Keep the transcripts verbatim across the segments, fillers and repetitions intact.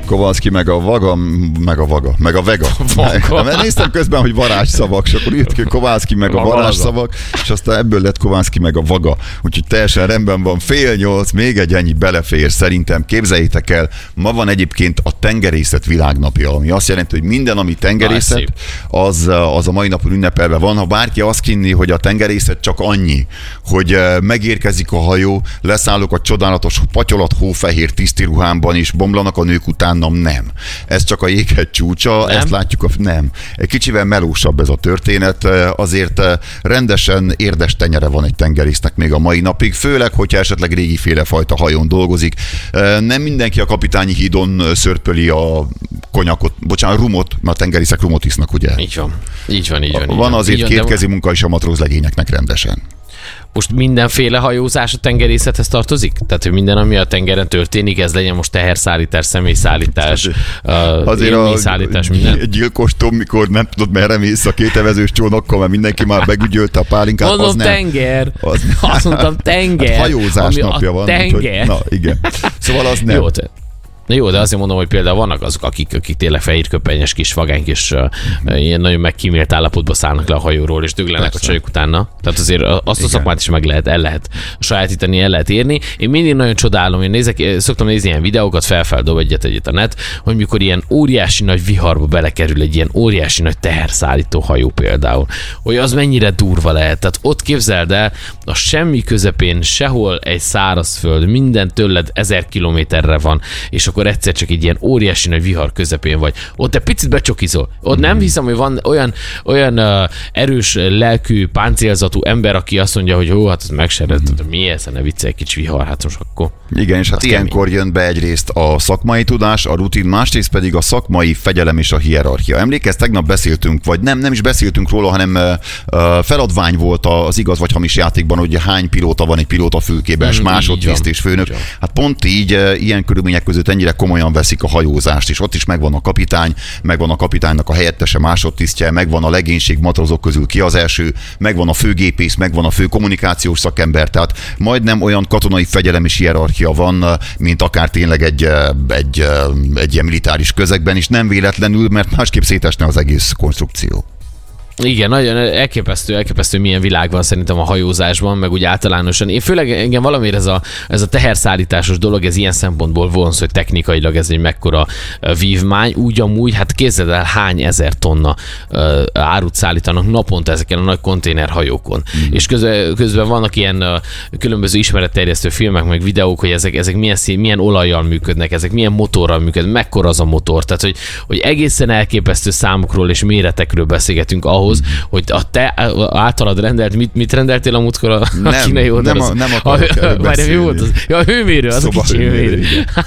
Kowalski meg a vaga, meg a vaga, meg a vega. Vaga. Mert néztem közben, hogy varázsszavak, és akkor írt ki Kowalski meg a, a varázsszavak, és aztán ebből lett Kowalski meg a vaga. Úgyhogy teljesen rendben van, fél nyolc, még egy ennyi belefér szerintem. Képzeljétek el, ma van egyébként a tengerészet világnapja, ami azt jelenti, hogy minden, ami tengerészet, az, az a mai napon ünnepelve van. Ha bárki azt hinni, hogy a tengerészet csak annyi, hogy megérkezik a hajó, leszállok a csodálatos patyolat hófehér tisztiruhámban, és bomlanak a nők utánam, nem. Ez csak a jéghegy csúcsa, nem. Ezt látjuk, a... nem. Egy kicsivel melósabb ez a történet, azért rendesen érdes tenyere van egy tengerésznek még a mai napig, főleg, hogyha esetleg régiféle fajta hajón dolgozik. Nem mindenki a Kapitányi hídon szörpöli a konyakot, bocsánat, rumot, mert a tengerészek rumot isznak, ugye? Így van. Így van, így van. Így van azért van, kétkezi munka is a matrózlegényeknek rendesen. Most mindenféle hajózás a tengerészethez tartozik? Tehát, hogy minden, ami a tengeren történik, ez legyen most teherszállítás, személyszállítás, élményszállítás, minden? Egy gyilkos Tom, mikor nem tudod, merre mész a kétevezős csónakkal, mert mindenki már begügyölte a pálinkát. Mondom, az nem, tenger. Az Azt mondtam, tenger. Hát hajózás napja van. Tenger. Úgy, na, igen. Szóval az nem. Jó, te. Na jó, de azért mondom, hogy például vannak azok, akik, akik tényleg fehérköpenyes kis vagánk, és uh, ilyen nagyon megkímélt állapotba szállnak le a hajóról, és döglenek a csajok utána. Tehát azért azt a szakmát is meg lehet, el lehet sajátítani, el lehet érni. Én mindig nagyon csodálom, én nézek, szoktam nézni ilyen videókat, felfeldob egyet egyet a net, hogy mikor ilyen óriási nagy viharba belekerül egy ilyen óriási nagy teherszállító hajó például, hogy az mennyire durva lehet. Tehát ott képzeld el, a semmi közepén sehol egy szárazföld, minden tőled ezer kilométerre van, és akkor egyszer csak egy ilyen óriási nagy vihar közepén vagy. Ott egy picit becsokizol. Ott nem hiszem, hogy van olyan, olyan uh, erős lelkű, páncélzatú ember, aki azt mondja, hogy jó, hát ez megsered, mm-hmm. mi ez, ne viccelj, kicsi vihar, hát most akkor. Igen, és hát ilyenkor jön be egyrészt a szakmai tudás, a rutin, másrészt pedig a szakmai fegyelem és a hierarchia. Emlékezz, tegnap beszéltünk, vagy nem, nem is beszéltünk róla, hanem uh, feladvány volt az igaz vagy hamis játékban, hogy hány pilóta van egy pilóta fülkében, és mm, másodtiszt és főnök. Hát pont így uh, ilyen körülmények között ennyire komolyan veszik a hajózást, és ott is megvan a kapitány, megvan a kapitánynak a helyettese, másodtisztje, megvan a legénység matrozok közül ki az első, megvan a főgépész, megvan a fő kommunikációs szakember, tehát majdnem olyan katonai fegyelem és hierarchia van, mint akár tényleg egy, egy, egy ilyen militáris közegben, és nem véletlenül, mert másképp szétesne az egész konstrukció. Igen, nagyon elképesztő, elképesztő milyen világ van szerintem a hajózásban, meg úgy általánosan. Én főleg engem valamiért ez a, ez a teherszállításos dolog, ez ilyen szempontból vonz, hogy technikailag ez egy mekkora vívmány. Úgy amúgy, hát képzeld el, hány ezer tonna uh, árut szállítanak naponta ezeken a nagy konténerhajókon. Mm. És közben, közben vannak ilyen uh, különböző ismeretterjesztő filmek, meg videók, hogy ezek, ezek milyen, szín, milyen olajjal működnek, ezek milyen motorral működnek, mekkora az a motor. Tehát, hogy, hogy egészen elképesztő számokról és méretekről beszélgetünk ahhoz, hogy a te általad rendelt, mit, mit rendeltél a múltkor a, nem, a kínai oldalon? Nem, nem akarok erről beszélni. Mi volt az? Ja, a hőmérő, az szóval a kicsi hőmérő.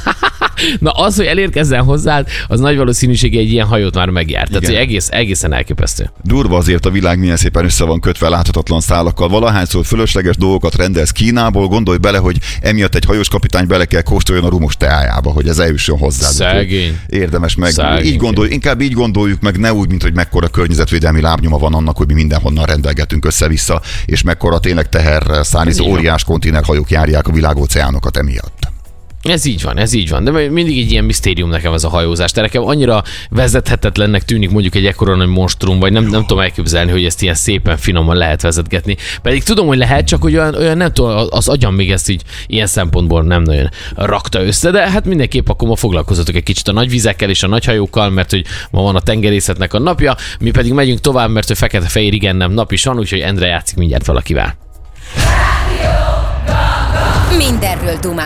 Na az, hogy elérkezzen hozzád, az nagy valószínűsége egy ilyen hajót már megjárt. Tehát, hogy egész, egészen elképesztő. Durva azért a világ milyen szépen össze van kötve láthatatlan szálakkal. Valahányszor fölösleges dolgokat rendelsz Kínából, gondolj bele, hogy emiatt egy hajós kapitány bele kell kóstoljon a rumos teájába, hogy ez eljusson hozzá. Szegény. Érdemes meg. Szegény. Így gondolj, inkább így gondoljuk meg, ne úgy, mint hogy mekkora környezetvédelmi lábnyoma van annak, hogy mi mindenhonnan rendelgetünk össze-vissza, és mekkora tényleg teherszállító óriás konténerhajók járják a világóceánokat emiatt. Ez így van, ez így van, de mindig egy ilyen misztérium nekem ez a hajózás. De nekem annyira vezethetetlennek tűnik mondjuk egy ekkora nagy monstrum, vagy nem, nem tudom elképzelni, hogy ezt ilyen szépen finoman lehet vezetgetni. Pedig tudom, hogy lehet, csak hogy olyan, olyan nem tudom, az agyam még ezt így ilyen szempontból nem nagyon rakta össze, de hát mindenképp akkor ma foglalkozatok egy kicsit a nagy vizekkel és a nagy hajókkal, mert hogy ma van a tengerészetnek a napja, mi pedig megyünk tovább, mert hogy fekete-fehér igen nem nap is van, úgyhogy Endre játszik mindjárt valakivel. Mindenről dumálunk.